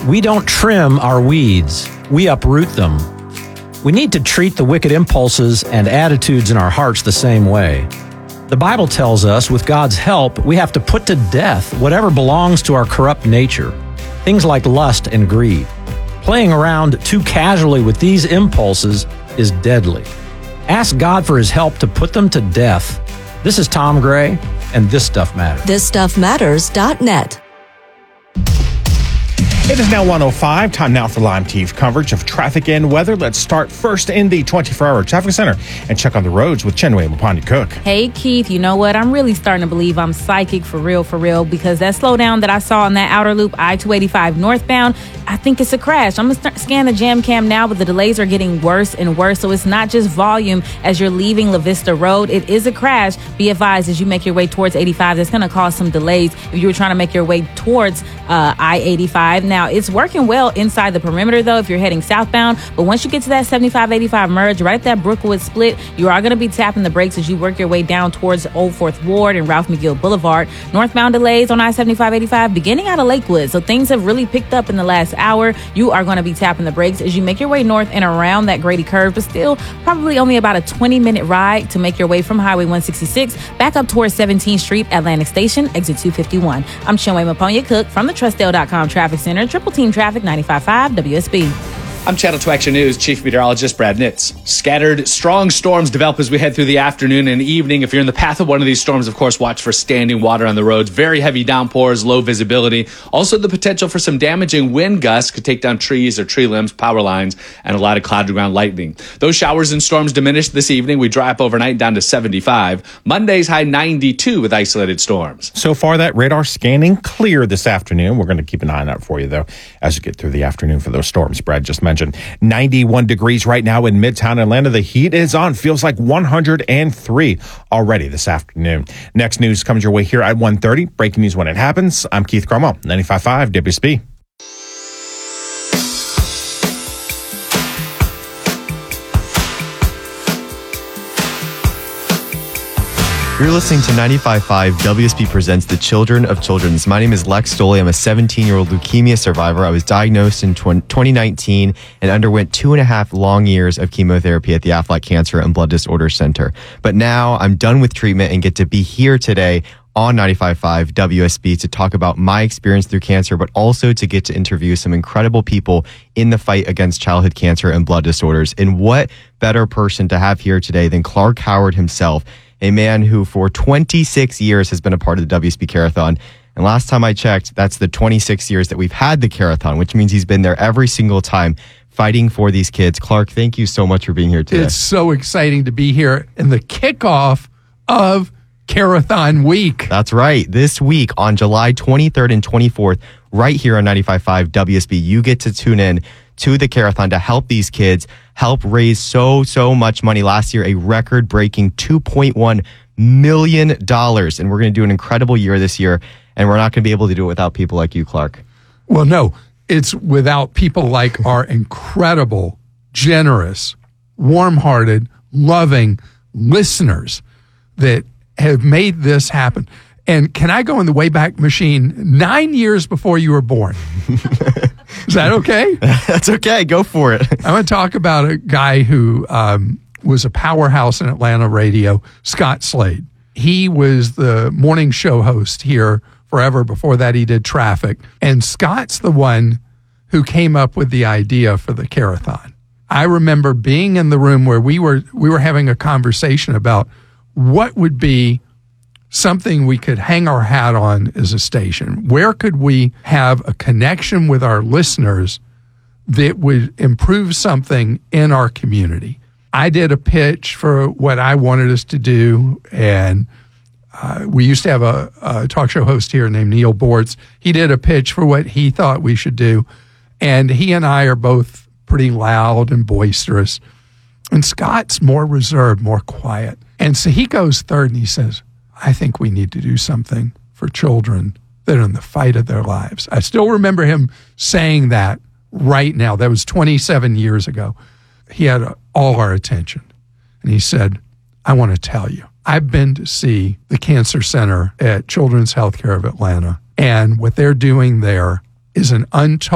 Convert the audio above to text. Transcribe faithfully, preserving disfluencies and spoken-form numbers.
We don't trim our weeds, we uproot them. We need to treat the wicked impulses and attitudes in our hearts the same way. The Bible tells us with God's help, we have to put to death whatever belongs to our corrupt nature, things like lust and greed. Playing around too casually with these impulses is deadly. Ask God for His help to put them to death. This is Tom Gray, and This Stuff Matters. this stuff matters dot net. It is now one oh five. Time now for Lime T V coverage of traffic and weather. Let's start first in the twenty-four hour traffic center and check on the roads with Chinwe Mapani-Cook. Hey, Keith, you know what? I'm really starting to believe I'm psychic for real, for real, because that slowdown that I saw on that outer loop, I two eighty-five northbound, I think it's a crash. I'm going to scan the jam cam now, but the delays are getting worse and worse. So it's not just volume as you're leaving La Vista Road. It is a crash. Be advised as you make your way towards eighty-five, that's going to cause some delays if you were trying to make your way towards uh, I eighty-five. Now, it's working well inside the perimeter, though, if you're heading southbound. But once you get to that seventy-five eighty-five merge, right at that Brookwood split, you are going to be tapping the brakes as you work your way down towards Old Fourth Ward and Ralph McGill Boulevard. Northbound delays on I seventy-five eighty-five beginning out of Lakewood. So things have really picked up in the last hour. You are going to be tapping the brakes as you make your way north and around that Grady curve, but still probably only about a twenty minute ride to make your way from Highway one sixty-six back up towards seventeenth Street, Atlantic Station, exit two fifty-one. I'm Chinwe Mapani-Cook from the Trustdale dot com Traffic Center, Triple Team Traffic ninety-five point five W S B. I'm Channel two Action News Chief Meteorologist Brad Nitz. Scattered, strong storms develop as we head through the afternoon and evening. If you're in the path of one of these storms, of course, watch for standing water on the roads. Very heavy downpours, low visibility. Also, the potential for some damaging wind gusts could take down trees or tree limbs, power lines, and a lot of cloud to ground lightning. Those showers and storms diminish this evening. We dry up overnight down to seventy-five. Monday's high ninety-two with isolated storms. So far, that radar scanning clear this afternoon. We're going to keep an eye on that for you, though, as you get through the afternoon for those storms Brad just mentioned. ninety-one degrees right now in Midtown Atlanta. The heat is on. Feels like one hundred three already this afternoon. Next news comes your way here at one thirty. Breaking news when it happens. I'm Keith Cromwell, ninety-five point five W S B. You're listening to ninety-five point five W S B presents The Children of Children's. My name is Lex Stoley. I'm a seventeen-year-old leukemia survivor. I was diagnosed in twenty nineteen and underwent two and a half long years of chemotherapy at the Aflac Cancer and Blood Disorders Center. But now I'm done with treatment and get to be here today on ninety-five point five W S B to talk about my experience through cancer, but also to get to interview some incredible people in the fight against childhood cancer and blood disorders. And what better person to have here today than Clark Howard himself, a man who for twenty-six years has been a part of the W S B Carathon. And last time I checked, that's the twenty-six years that we've had the Carathon, which means he's been there every single time fighting for these kids. Clark, thank you so much for being here today. It's so exciting to be here in the kickoff of Carathon Week. That's right. This week on July twenty-third and twenty-fourth, right here on ninety-five point five W S B, you get to tune in to the Carathon to help these kids, help raise so, so much money. Last year, a record-breaking two point one million dollars. And we're going to do an incredible year this year, and we're not going to be able to do it without people like you, Clark. Well, no, it's without people like our incredible, generous, warm-hearted, loving listeners that have made this happen. And can I go in the Wayback Machine nine years before you were born? Is that okay? That's okay. Go for it. I'm going to talk about a guy who um, was a powerhouse in Atlanta radio, Scott Slade. He was the morning show host here forever. Before that, he did traffic. And Scott's the one who came up with the idea for the Carathon. I remember being in the room where we were we were having a conversation about what would be something we could hang our hat on as a station. Where could we have a connection with our listeners that would improve something in our community? I did a pitch for what I wanted us to do, and uh, we used to have a, a talk show host here named Neil Bortz. He did a pitch for what he thought we should do, and he and I are both pretty loud and boisterous, and Scott's more reserved, more quiet. And so he goes third, and he says, I think we need to do something for children that are in the fight of their lives. I still remember him saying that right now. That was twenty-seven years ago. He had uh, all our attention. And he said, I want to tell you, I've been to see the Cancer Center at Children's Healthcare of Atlanta, and what they're doing there is an untold